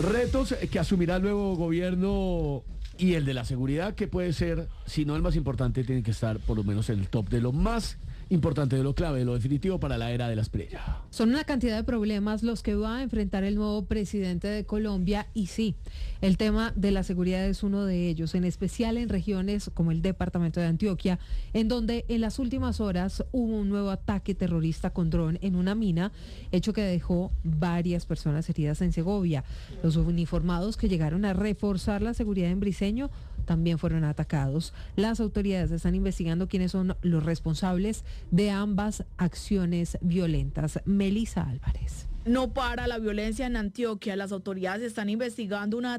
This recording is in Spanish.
Retos que asumirá el nuevo gobierno y el de la seguridad, que puede ser, si no el más importante, tiene que estar por lo menos en el top de lo más importante, de lo clave, de lo definitivo para la era de la Espriella. Son una cantidad de problemas los que va a enfrentar el nuevo presidente de Colombia y sí, el tema de la seguridad es uno de ellos, en especial en regiones como el departamento de Antioquia, en donde en las últimas horas hubo un nuevo ataque terrorista con dron en una mina, hecho que dejó varias personas heridas en Segovia. Los uniformados que llegaron a reforzar la seguridad en Briceño también fueron atacados. Las autoridades están investigando quiénes son los responsables de ambas acciones violentas. Melissa Álvarez. No para la violencia en Antioquia. Las autoridades están investigando una